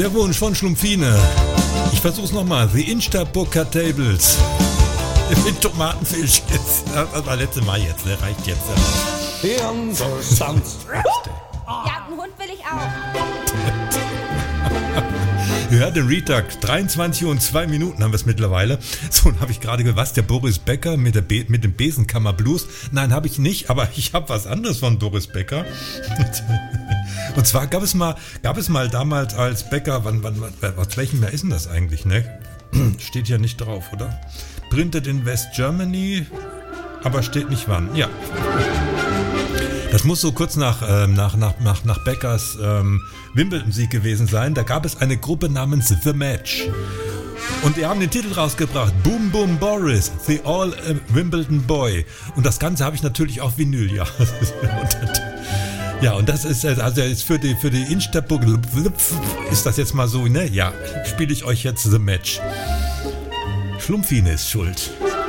Der Wunsch von Schlumpfine. Ich versuch's nochmal. The Instaburger Tables. Mit Tomatenfisch jetzt. Das war letzte Mal jetzt, ne? Reicht jetzt. Hirn soll Sounds. Ja, einen Hund will ich auch. Ja, den Retag. 23 und 2 Minuten haben wir es mittlerweile. So, und habe ich gerade was? Der Boris Becker mit dem Besenkammer Blues? Nein, habe ich nicht, aber ich habe was anderes von Boris Becker. Und zwar gab es mal damals als Becker, aus welchem Jahr ist denn das eigentlich, ne? Steht ja nicht drauf, oder? Printed in West Germany, aber steht nicht wann. Ja. Das muss so kurz nach Beckers Wimbledon-Sieg gewesen sein. Da gab es eine Gruppe namens The Match. Und die haben den Titel rausgebracht. Boom Boom Boris, The All Wimbledon Boy. Und das Ganze habe ich natürlich auf Vinyl, ja. Ja, und das ist also jetzt für die Instaburg ist das jetzt mal so, ne? Ja, spiele ich euch jetzt The Match. Schlumpfine ist schuld.